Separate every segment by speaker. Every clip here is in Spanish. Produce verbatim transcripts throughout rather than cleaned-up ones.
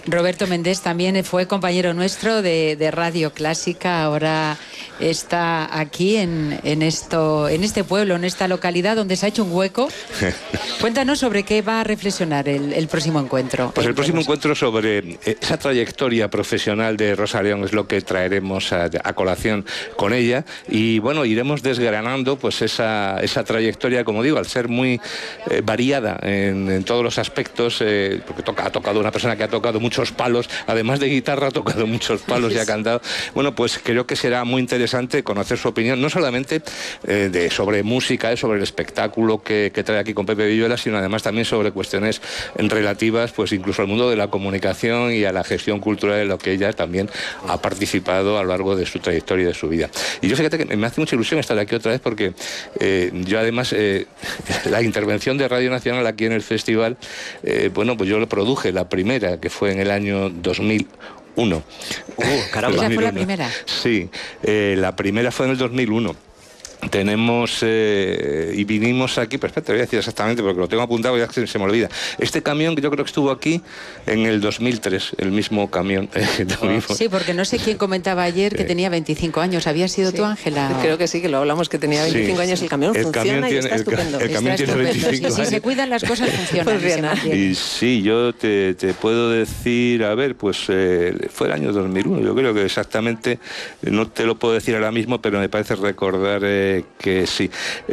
Speaker 1: Roberto Méndez también fue compañero nuestro de, de Radio Clásica, ahora está aquí en, en, esto, en este pueblo, en esta localidad donde se ha hecho un hueco. Cuéntanos sobre qué va a reflexionar el, el próximo encuentro.
Speaker 2: Pues el próximo encuentro sobre esa trayectoria profesional de Rosa León es lo que traeremos a, a colación con ella, y bueno, iremos desgranando pues esa, esa trayectoria, como digo, al ser muy eh, variada en, en todos los aspectos, eh, porque toca, ha tocado una persona que ha tocado muchos palos, además de guitarra ha tocado muchos palos y ha cantado. Bueno, pues creo que será muy interesante conocer su opinión, no solamente eh, de, sobre música, eh, sobre el espectáculo que, que trae aquí con Pepe Villuela, sino además también sobre cuestiones relativas pues incluso al mundo de la comunicación y a la gestión cultural, en lo que ella también ha participado a lo largo de su trayectoria y de su vida. Y yo fíjate que me hace mucha ilusión estar aquí otra vez porque eh, yo además eh, la intervención de Radio Nacional aquí en el festival, eh, bueno, pues yo lo produje, la primera, que fue en el año dos mil uno.
Speaker 1: Uh, caramba. ¿Esa fue la primera?
Speaker 2: Sí, eh, la primera fue en el dos mil uno. Tenemos eh, y vinimos aquí, pero espera, te voy a decir exactamente porque lo tengo apuntado y ya se, se me olvida. Este camión que yo creo que estuvo aquí en el dos mil tres, el mismo camión. Eh,
Speaker 1: sí, porque no sé quién comentaba ayer que tenía veinticinco años. ¿Había sido
Speaker 3: sí.
Speaker 1: tú, Ángela?
Speaker 3: Creo que sí, que lo hablamos, que tenía veinticinco sí. años. El camión el funciona camión tiene, y está
Speaker 2: el,
Speaker 3: estupendo.
Speaker 2: El camión
Speaker 1: está
Speaker 2: tiene
Speaker 1: estupendo.
Speaker 2: veinticinco
Speaker 1: Sí,
Speaker 2: años.
Speaker 1: si se cuidan las cosas funcionan.
Speaker 3: Funciona.
Speaker 2: Y sí, yo te, te puedo decir, a ver, pues eh, fue el año dos mil uno. Yo creo que exactamente, no te lo puedo decir ahora mismo, pero me parece recordar eh, que sí.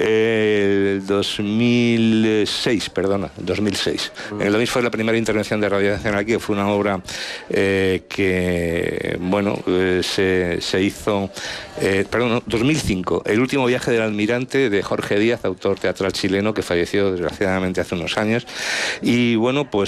Speaker 2: Eh, el dos mil seis, perdona, dos mil seis. Mm. En el dos mil fue la primera intervención de Radio Nacional aquí, que fue una obra eh, que, bueno, eh, se, se hizo, eh, perdón, no, dos mil cinco, El último viaje del almirante, de Jorge Díaz, autor teatral chileno, que falleció desgraciadamente hace unos años. Y bueno, pues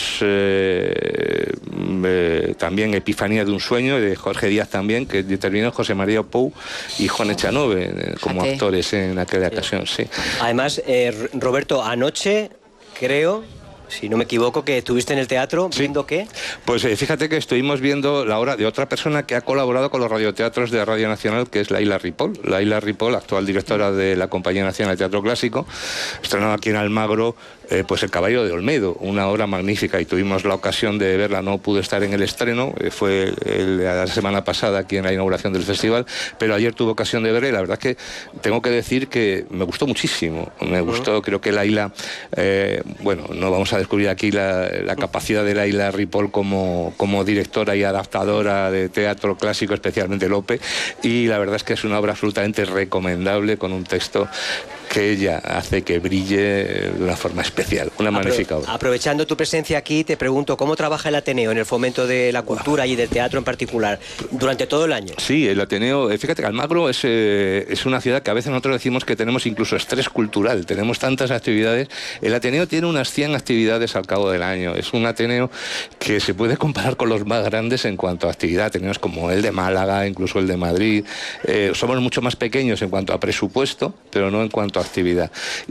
Speaker 2: eh, eh, también Epifanía de un sueño, de Jorge Díaz también, que intervino José María Pou y Juan Echanove eh, como Fíjate. actores en aquella ocasión, sí.
Speaker 4: Además, eh, Roberto, anoche, creo, si no me equivoco, que estuviste en el teatro,
Speaker 2: sí.
Speaker 4: ¿viendo qué?
Speaker 2: Pues eh, fíjate que estuvimos viendo la obra de otra persona que ha colaborado con los radioteatros de Radio Nacional, que es Laila Ripoll. Laila Ripoll, actual directora de la Compañía Nacional de Teatro Clásico, estrenó aquí en Almagro eh, pues El Caballo de Olmedo, una obra magnífica, y tuvimos la ocasión de verla. No pude estar en el estreno, eh, fue el, la semana pasada aquí en la inauguración del festival, pero ayer tuve ocasión de verla y la verdad es que tengo que decir que me gustó muchísimo. Me gustó, uh-huh. creo que Laila, eh, bueno, no vamos a descubrir aquí la, la capacidad de Laila Ripoll como, como directora y adaptadora de teatro clásico, especialmente Lope, y la verdad es que es una obra absolutamente recomendable, con un texto que ella hace que brille de una forma especial, una Apro magnífica obra.
Speaker 4: Aprovechando tu presencia aquí, te pregunto, ¿cómo trabaja el Ateneo en el fomento de la cultura wow. y del teatro en particular durante todo el año?
Speaker 2: Sí, el Ateneo, fíjate que Almagro es, eh, es una ciudad que a veces nosotros decimos que tenemos incluso estrés cultural, tenemos tantas actividades. El Ateneo tiene unas cien actividades al cabo del año, es un Ateneo que se puede comparar con los más grandes en cuanto a actividad. Ateneos como el de Málaga, incluso el de Madrid, eh, somos mucho más pequeños en cuanto a presupuesto, pero no en cuanto a actividad.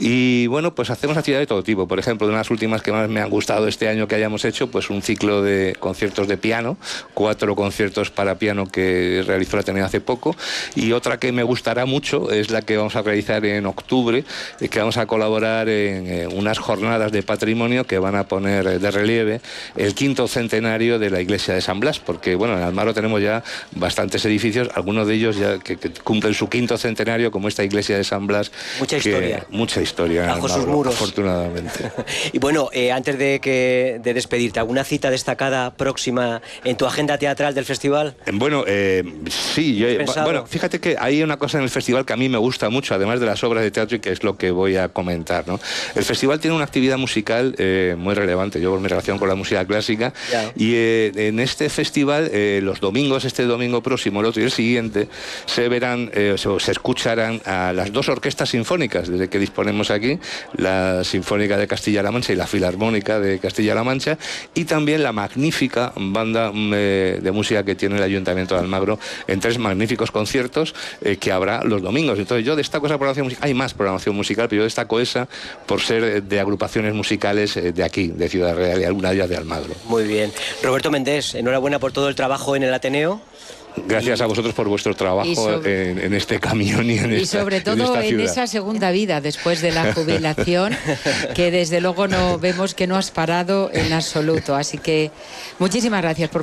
Speaker 2: Y bueno, pues hacemos actividad de todo tipo. Por ejemplo, de las últimas que más me han gustado este año que hayamos hecho, pues un ciclo de conciertos de piano, cuatro conciertos para piano que realizó la Ateneo hace poco, y otra que me gustará mucho es la que vamos a realizar en octubre, que vamos a colaborar en eh, unas jornadas de patrimonio que van a poner de relieve el quinto centenario de la iglesia de San Blas, porque bueno, en Almagro tenemos ya bastantes edificios, algunos de ellos ya que, que cumplen su quinto centenario, como esta iglesia de San Blas.
Speaker 4: Mucha historia.
Speaker 2: Mucha historia.
Speaker 4: Bajo sus muros.
Speaker 2: Afortunadamente.
Speaker 4: Y bueno, eh, antes de, que, de despedirte, ¿alguna cita destacada próxima en tu agenda teatral del festival?
Speaker 2: Bueno, eh, sí. Yo, bueno, fíjate que hay una cosa en el festival que a mí me gusta mucho, además de las obras de teatro, y que es lo que voy a comentar, ¿no? El festival tiene una actividad musical eh, muy relevante, yo por mi relación con la música clásica, ya. y eh, en este festival, eh, los domingos, este domingo próximo, el otro y el siguiente, se verán, eh, se, se escucharán a las dos orquestas sinfónicas desde que disponemos aquí, la Sinfónica de Castilla-La Mancha y la Filarmónica de Castilla-La Mancha, y también la magnífica banda eh, de música que tiene el Ayuntamiento de Almagro, en tres magníficos conciertos eh, que habrá los domingos. Entonces yo destaco esa programación musical, hay más programación musical, pero yo destaco esa por ser de agrupaciones musicales de aquí, de Ciudad Real, y algunas ya de Almagro.
Speaker 4: Muy bien. Roberto Méndez, enhorabuena por todo el trabajo en el Ateneo.
Speaker 2: Gracias a vosotros por vuestro trabajo sobre, en, en este camión y en
Speaker 1: y
Speaker 2: esta,
Speaker 1: sobre todo
Speaker 2: en,
Speaker 1: en esa segunda vida después de la jubilación, que desde luego no vemos que no has parado en absoluto. Así que muchísimas gracias por